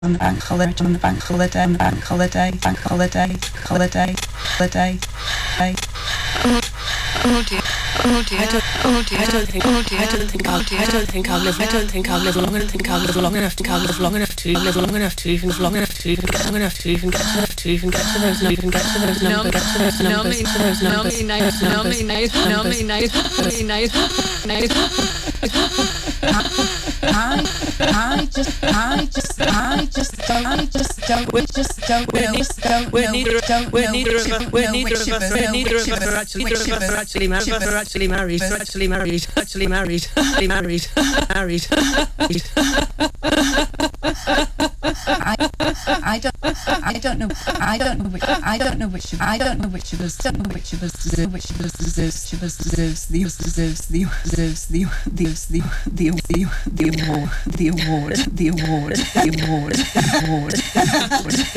on the bank holiday, on the bank holiday, on the bank holiday, bank holiday, holiday, holiday, holiday. Oh dear. Oh dear. I don't think I'll live long enough to live long enough to live long enough to even get to those which of us deserves the award.